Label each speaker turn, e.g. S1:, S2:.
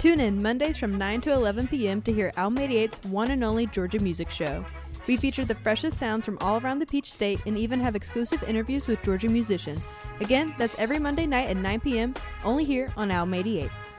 S1: Tune in Mondays from 9 to 11 p.m. to hear Alm 88's one and only Georgia Music Show. We feature the freshest sounds from all around the Peach State and even have exclusive interviews with Georgia musicians. Again, that's every Monday night at 9 p.m., only here on Alm 88.